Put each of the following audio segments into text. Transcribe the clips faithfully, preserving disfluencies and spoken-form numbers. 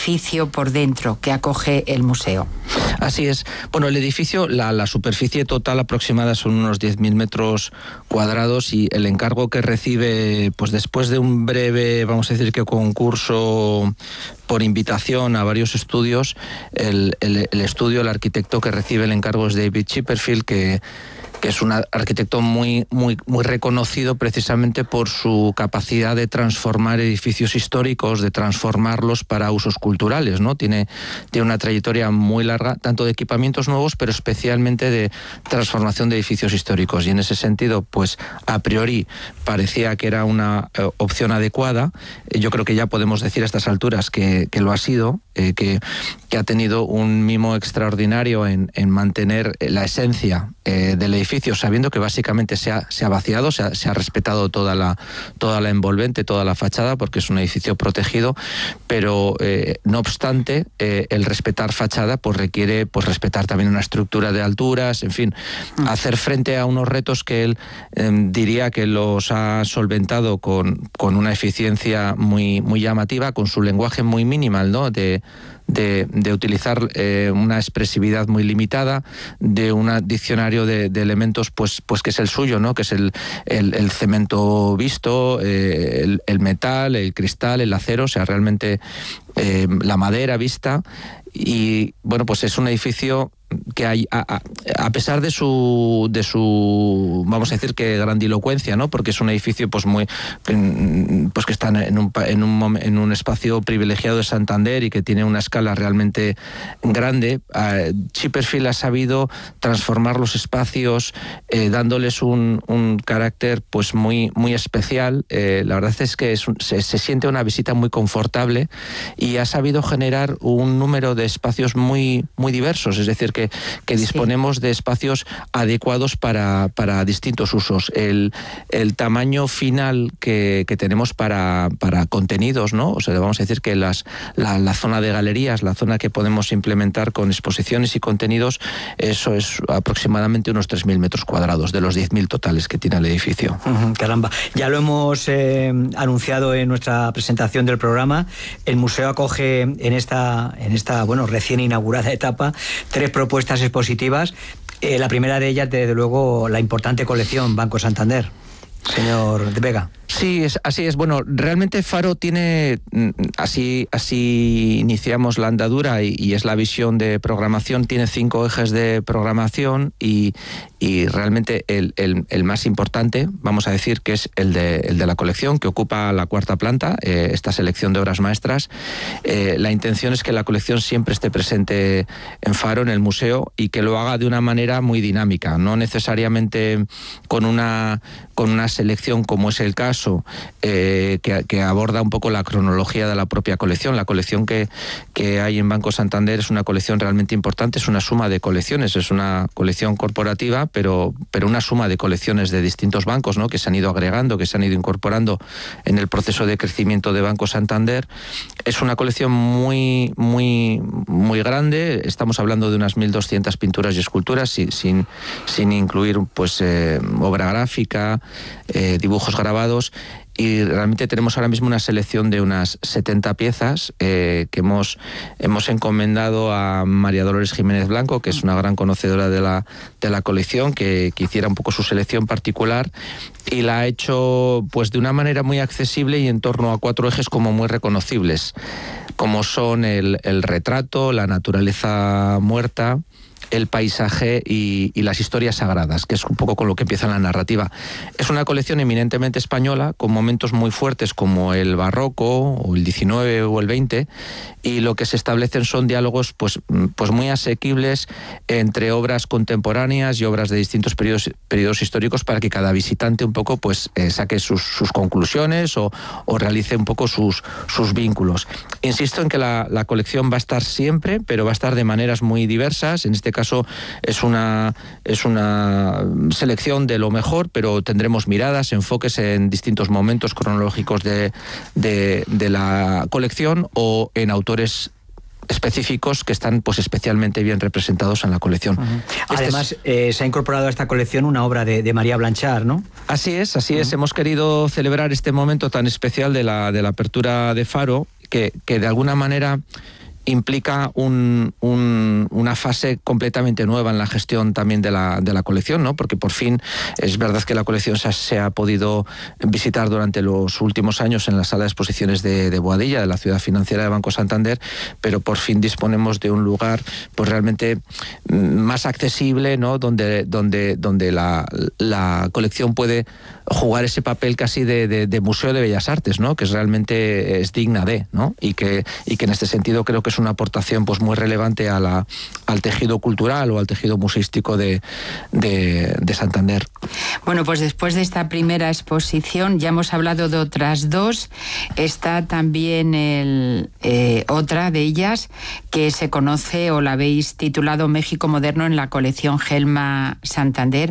edificio por dentro que acoge el museo. Así es. Bueno, el edificio, la, la superficie total aproximada son unos diez mil metros cuadrados y el encargo que recibe, pues después de un breve, vamos a decir que concurso por invitación a varios estudios, el, el, el estudio, el arquitecto que recibe el encargo es David Chipperfield, que que es un arquitecto muy, muy, muy reconocido precisamente por su capacidad de transformar edificios históricos, de transformarlos para usos culturales, ¿no? Tiene, tiene una trayectoria muy larga, tanto de equipamientos nuevos, pero especialmente de transformación de edificios históricos. Y en ese sentido, pues a priori parecía que era una eh, opción adecuada. Yo creo que ya podemos decir a estas alturas que, que lo ha sido, eh, que, que ha tenido un mimo extraordinario en, en mantener la esencia eh, del edificio, sabiendo que básicamente se ha, se ha vaciado, se ha, se ha respetado toda la, toda la envolvente, toda la fachada, porque es un edificio protegido, pero eh, no obstante, eh, el respetar fachada pues requiere pues respetar también una estructura de alturas, en fin, mm. hacer frente a unos retos que él eh, diría que los ha solventado con, con una eficiencia muy, muy llamativa, con su lenguaje muy minimal, ¿no? De, De, de utilizar eh, una expresividad muy limitada, de un diccionario de, de elementos pues, pues que es el suyo, ¿no? Que es el, el, el cemento visto, eh, el, el metal, el cristal, el acero, o sea, realmente eh, la madera vista. Y bueno, pues es un edificio que hay, a, a pesar de su, de su, vamos a decir que grandilocuencia, ¿no? Porque es un edificio pues muy, pues que está en un, en un, en un espacio privilegiado de Santander y que tiene una escala realmente grande. Uh, Chipperfield ha sabido transformar los espacios, eh, dándoles un, un carácter pues muy, muy especial. Eh, la verdad es que es un, se, se siente una visita muy confortable y ha sabido generar un número de espacios muy, muy diversos, es decir, que, que disponemos sí. de espacios adecuados para, para distintos usos. El, el tamaño final que, que tenemos para, para contenidos, ¿no? O sea, vamos a decir que las, la, la zona de galerías, la zona que podemos implementar con exposiciones y contenidos, eso es aproximadamente unos tres mil metros cuadrados de los diez mil totales que tiene el edificio. Uh-huh, caramba, ya lo hemos eh, anunciado en nuestra presentación del programa. El museo acoge en esta, en esta bueno, recién inaugurada etapa tres propuestas expositivas. Eh, la primera de ellas, desde luego, la importante colección Banco Santander. Señor de Vega. Sí, es, así es. Bueno, realmente Faro tiene, así, así iniciamos la andadura y, y es la visión de programación, tiene cinco ejes de programación y, y realmente el, el, el más importante, vamos a decir, que es el de, el de la colección, que ocupa la cuarta planta, eh, esta selección de obras maestras. Eh, la intención es que la colección siempre esté presente en Faro, en el museo, y que lo haga de una manera muy dinámica, no necesariamente con una, con una selección como es el caso, Eh, que, que aborda un poco la cronología de la propia colección. La colección que, que hay en Banco Santander es una colección realmente importante, es una suma de colecciones, es una colección corporativa, pero, pero una suma de colecciones de distintos bancos, ¿no? Que se han ido agregando, que se han ido incorporando en el proceso de crecimiento de Banco Santander. Es una colección muy, muy, muy grande, estamos hablando de unas mil doscientas pinturas y esculturas, sin, sin, sin incluir pues, eh, obra gráfica, eh, dibujos grabados. Y realmente tenemos ahora mismo una selección de unas setenta piezas eh, que hemos, hemos encomendado a María Dolores Jiménez Blanco, que es una gran conocedora de la, de la colección, que, que hiciera un poco su selección particular, y la ha hecho pues de una manera muy accesible y en torno a cuatro ejes como muy reconocibles, como son el, el retrato, la naturaleza muerta, el paisaje y, y las historias sagradas, que es un poco con lo que empieza la narrativa. Es una colección eminentemente española, con momentos muy fuertes como el barroco, o el diecinueve o el veinte, y lo que se establecen son diálogos pues, pues muy asequibles entre obras contemporáneas y obras de distintos periodos, periodos históricos, para que cada visitante un poco pues eh, saque sus, sus conclusiones o, o realice un poco sus, sus vínculos. Insisto en que la, la colección va a estar siempre, pero va a estar de maneras muy diversas. En este caso es una, es una selección de lo mejor, pero tendremos miradas, enfoques en distintos momentos cronológicos de, de, de la colección o en autores específicos que están pues especialmente bien representados en la colección. Uh-huh. Este Además, es... eh, se ha incorporado a esta colección una obra de, de María Blanchard, ¿no? Así es, así uh-huh. es. Hemos querido celebrar este momento tan especial de la, de la apertura de Faro, que, que de alguna manera implica un, un, una fase completamente nueva en la gestión también de la, de la colección, ¿no? Porque por fin es verdad que la colección se ha, se ha podido visitar durante los últimos años en la sala de exposiciones de, de Boadilla, de la ciudad financiera de Banco Santander, pero por fin disponemos de un lugar pues realmente más accesible, ¿no? Donde, donde, donde la, la colección puede jugar ese papel casi de, de, de museo de bellas artes, ¿no? Que es realmente es digna de, ¿no? Y que, y que en este sentido creo que es una aportación pues muy relevante a la, al tejido cultural o al tejido museístico de, de, de Santander. Bueno, pues después de esta primera exposición ya hemos hablado de otras dos. Está también el, eh, otra de ellas que se conoce o la habéis titulado México Moderno en la colección Gelman Santander.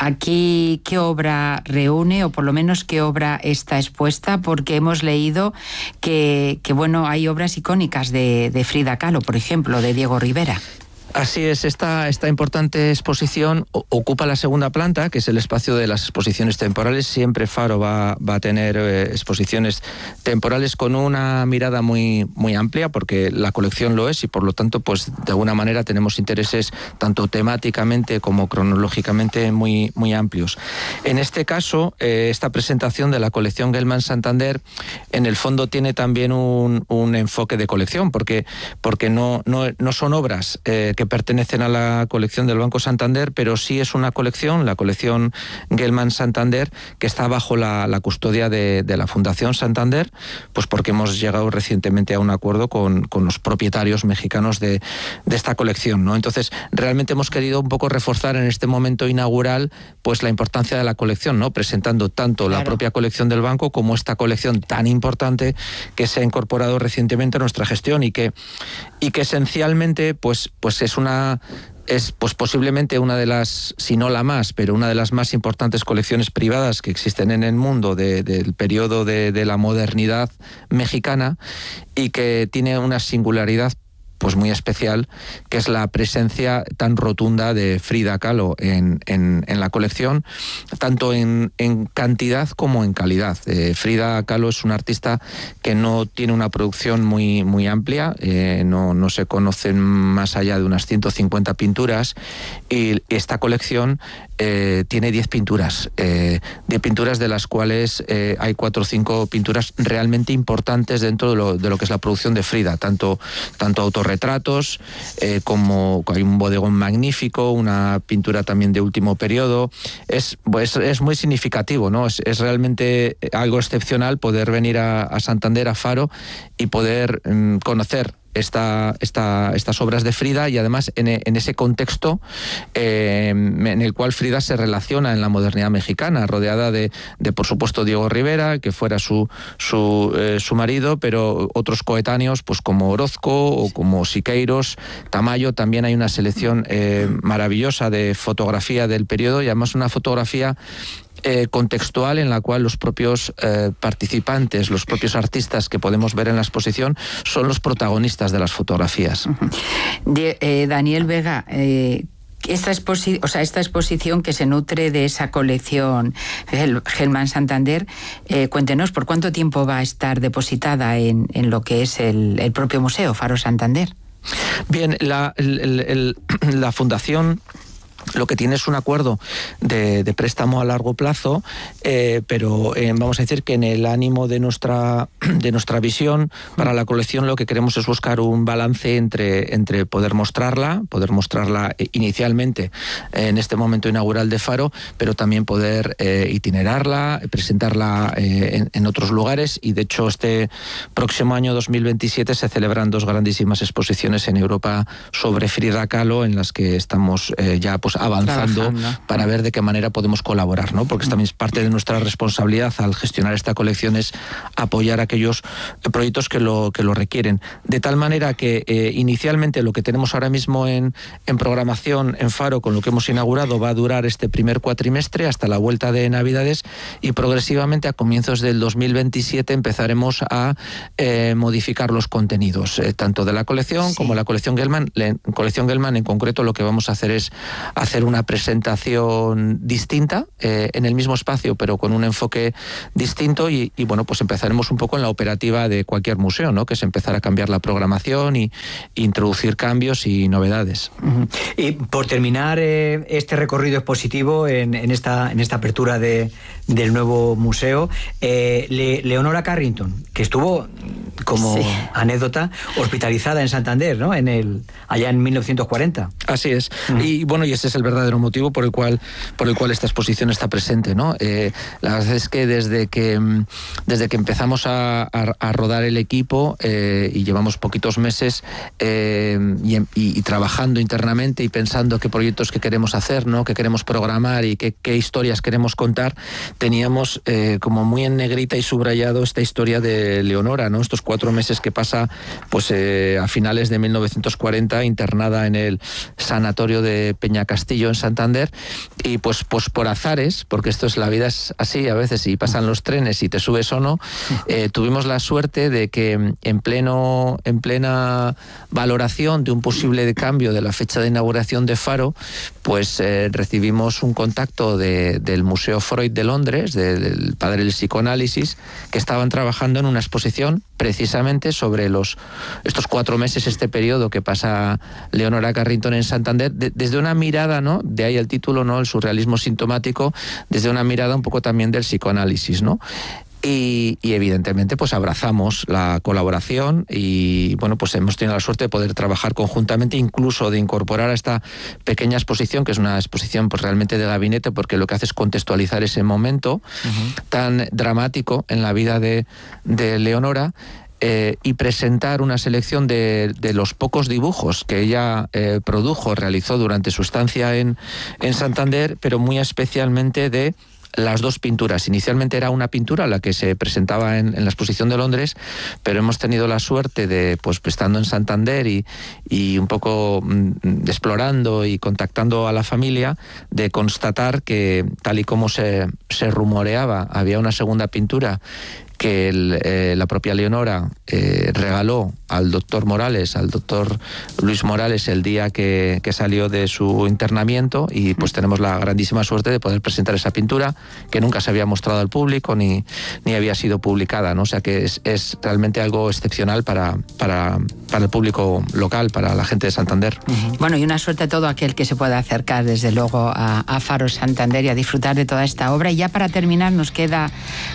Aquí, ¿qué obra reúne o por lo menos qué obra está expuesta? Porque hemos leído que, que bueno, hay obras icónicas de, de Frida Kahlo, por ejemplo, de Diego Rivera. Así es, esta, esta importante exposición ocupa la segunda planta, que es el espacio de las exposiciones temporales. Siempre Faro va, va a tener eh, exposiciones temporales con una mirada muy, muy amplia, porque la colección lo es y por lo tanto, pues de alguna manera tenemos intereses tanto temáticamente como cronológicamente muy, muy amplios. En este caso, eh, esta presentación de la colección Gelman Santander, en el fondo tiene también un, un enfoque de colección, porque, porque no, no, no son obras eh, que que pertenecen a la colección del Banco Santander, pero sí es una colección, la colección Gelman Santander, que está bajo la, la custodia de, de la Fundación Santander, pues porque hemos llegado recientemente a un acuerdo con, con los propietarios mexicanos de, de esta colección, ¿no? Entonces, realmente hemos querido un poco reforzar en este momento inaugural pues la importancia de la colección, ¿no? Presentando tanto claro. la propia colección del banco como esta colección tan importante que se ha incorporado recientemente a nuestra gestión y que, y que esencialmente pues, pues es una es pues posiblemente una de las, si no la más, pero una de las más importantes colecciones privadas que existen en el mundo de, del periodo de, de la modernidad mexicana y que tiene una singularidad pues muy especial, que es la presencia tan rotunda de Frida Kahlo en, en, en la colección, tanto en, en cantidad como en calidad. Eh, Frida Kahlo es una artista que no tiene una producción muy, muy amplia, eh, no, no se conocen más allá de unas ciento cincuenta pinturas, y esta colección eh, tiene diez pinturas, eh, diez pinturas de las cuales eh, hay cuatro o cinco pinturas realmente importantes dentro de lo, de lo que es la producción de Frida, tanto, tanto autorretratos, retratos, eh, como hay un bodegón magnífico, una pintura también de último periodo. Es, pues, es muy significativo, ¿no? Es, es realmente algo excepcional poder venir a, a Santander, a Faro, y poder mm, conocer Esta, esta, estas obras de Frida y además en, en ese contexto eh, en el cual Frida se relaciona en la modernidad mexicana, rodeada de, de por supuesto, Diego Rivera, que fuera su, su, eh, su marido, pero otros coetáneos pues como Orozco o como Siqueiros, Tamayo. También hay una selección eh, maravillosa de fotografía del periodo y además una fotografía Eh, contextual en la cual los propios eh, participantes, los propios artistas que podemos ver en la exposición son los protagonistas de las fotografías. De, eh, Daniel Vega, eh, esta, exposi o sea, esta exposición que se nutre de esa colección Gelman Santander, eh, cuéntenos por cuánto tiempo va a estar depositada en, en lo que es el, el propio museo Faro Santander. Bien, la, el, el, el, la fundación lo que tiene es un acuerdo de, de préstamo a largo plazo, eh, pero eh, vamos a decir que en el ánimo de nuestra, de nuestra visión para la colección lo que queremos es buscar un balance entre, entre poder mostrarla, poder mostrarla inicialmente en este momento inaugural de Faro, pero también poder eh, itinerarla, presentarla eh, en, en otros lugares, y de hecho este próximo año dos mil veintisiete se celebran dos grandísimas exposiciones en Europa sobre Frida Kahlo, en las que estamos eh, ya pues avanzando Trabajando. para ver de qué manera podemos colaborar, ¿no? Porque también es parte de nuestra responsabilidad al gestionar esta colección, es apoyar aquellos proyectos que lo, que lo requieren. De tal manera que eh, inicialmente lo que tenemos ahora mismo en, en programación en Faro, con lo que hemos inaugurado, va a durar este primer cuatrimestre hasta la vuelta de Navidades, y progresivamente a comienzos del dos mil veintisiete empezaremos a eh, modificar los contenidos, eh, tanto de la colección sí. como la colección Gelman. La colección Gelman en concreto lo que vamos a hacer es hacer hacer una presentación distinta eh, en el mismo espacio, pero con un enfoque distinto y, y bueno, pues empezaremos un poco en la operativa de cualquier museo, ¿no? Que es empezar a cambiar la programación y, y introducir cambios y novedades. Uh-huh. Y por terminar eh, este recorrido expositivo en, en, esta, en esta apertura de, del nuevo museo, eh, Le, Leonora Carrington, que estuvo como sí. anécdota hospitalizada en Santander, ¿no? En el, allá en mil novecientos cuarenta. Así es. Uh-huh. Y bueno, y ese es el verdadero motivo por el cual, por el cual esta exposición está presente, ¿no? Eh, la verdad es que desde que, desde que empezamos a, a, a rodar el equipo eh, y llevamos poquitos meses eh, y, y, y trabajando internamente y pensando qué proyectos que queremos hacer, ¿no? Qué queremos programar y qué, qué historias queremos contar, teníamos eh, como muy en negrita y subrayado esta historia de Leonora, ¿no? Estos cuatro meses que pasa pues eh, a finales de mil novecientos cuarenta internada en el sanatorio de Peñacastillo en Santander y pues, pues por azares, porque esto es la vida es así a veces y pasan los trenes y te subes o no, eh, tuvimos la suerte de que en pleno en plena valoración de un posible cambio de la fecha de inauguración de Faro, pues eh, recibimos un contacto de, del Museo Freud de Londres, de, del padre del psicoanálisis, que estaban trabajando en una exposición precisamente sobre los estos cuatro meses, este periodo que pasa Leonora Carrington en Santander, de, desde una mirada, ¿no? De ahí el título, ¿no? El surrealismo sintomático, desde una mirada un poco también del psicoanálisis, ¿no? Y, y evidentemente pues abrazamos la colaboración y bueno, pues hemos tenido la suerte de poder trabajar conjuntamente, incluso de incorporar a esta pequeña exposición, que es una exposición pues realmente de gabinete, porque lo que hace es contextualizar ese momento uh-huh. tan dramático en la vida de, de Leonora. Eh, y presentar una selección de, de los pocos dibujos que ella eh, produjo, realizó durante su estancia en, en Santander, pero muy especialmente de las dos pinturas. Inicialmente era una pintura la que se presentaba en, en la exposición de Londres, pero hemos tenido la suerte de, pues estando en Santander y, y un poco mm, explorando y contactando a la familia, de constatar que, tal y como se, se rumoreaba, había una segunda pintura que el, eh, la propia Leonora eh, regaló al doctor Morales, al doctor Luis Morales, el día que, que salió de su internamiento, y pues tenemos la grandísima suerte de poder presentar esa pintura que nunca se había mostrado al público ni, ni había sido publicada, ¿no? O sea que es, es realmente algo excepcional para, para, para el público local, para la gente de Santander. Uh-huh. Bueno, y una suerte a todo aquel que se pueda acercar desde luego a, a Faro Santander y a disfrutar de toda esta obra. Y ya para terminar nos queda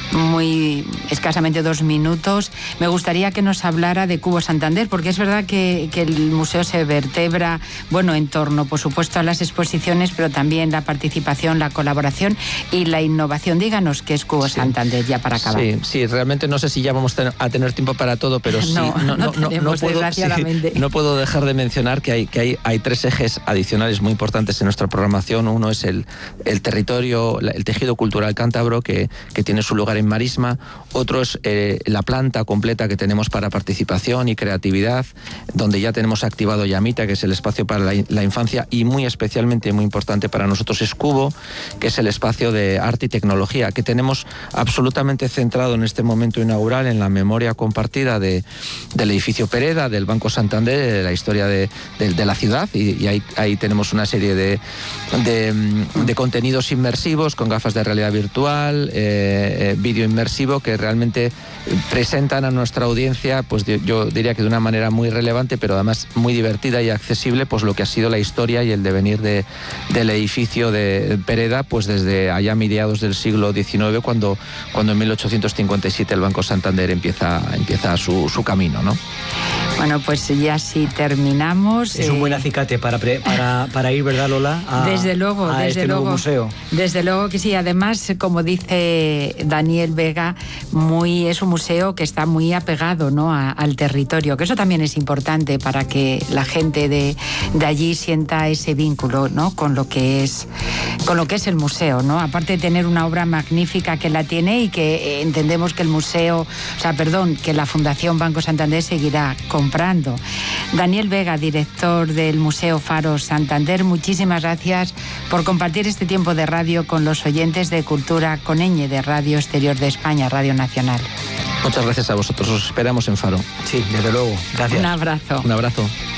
muy escasamente dos minutos. Me gustaría que nos hablara de Cubo Santander, porque es verdad que, que el museo se vertebra, bueno, en torno, por supuesto, a las exposiciones, pero también la participación, la colaboración y la innovación. Díganos qué es Cubo sí. Santander, ya para acabar. Sí, sí, realmente no sé si ya vamos a tener tiempo para todo, pero sí, no, no, no, no, tenemos, no, puedo, sí, no puedo dejar de mencionar que hay, que hay, hay tres ejes adicionales muy importantes en nuestra programación. Uno es el, el territorio, el tejido cultural cántabro, que, que tiene su lugar en Marisma. Otro es eh, la planta completa que tenemos para participación y creatividad, donde ya tenemos activado Llamita, que es el espacio para la, la infancia, y muy especialmente, muy importante para nosotros es Cubo, que es el espacio de arte y tecnología, que tenemos absolutamente centrado en este momento inaugural en la memoria compartida de, del edificio Pereda, del Banco Santander, de la historia de, de, de la ciudad, y, y ahí, ahí tenemos una serie de, de, de contenidos inmersivos con gafas de realidad virtual, eh, eh, vídeo inmersivo, que realmente presentan a nuestra audiencia, pues yo diría que de una manera muy relevante, pero además muy divertida y accesible, pues lo que ha sido la historia y el devenir de, del edificio de Pereda, pues desde allá mediados del siglo diecinueve, cuando, cuando en mil ochocientos cincuenta y siete el Banco Santander empieza, empieza su, su camino, ¿no? Bueno, pues ya sí terminamos. Es eh... un buen acicate para, pre, para, para ir, ¿verdad, Lola? A, desde luego, a desde este luego, nuevo museo. Desde luego que sí. Además, como dice Daniel Vega, muy, es un museo que está muy apegado, ¿no?, a, al territorio, que eso también es importante para que la gente de, de allí sienta ese vínculo, ¿no?, con lo que es, con lo que es el museo, ¿no? Aparte de tener una obra magnífica que la tiene y que eh, entendemos que el museo, o sea, perdón, que la Fundación Banco Santander seguirá comprando. Daniel Vega, director del Museo Faro Santander, muchísimas gracias por compartir este tiempo de radio con los oyentes de Cultura con ñ de Radio Exterior de España, Radio Nacional. Muchas gracias a vosotros, os esperamos en Faro. Sí, desde luego. Gracias. Un abrazo. Un abrazo.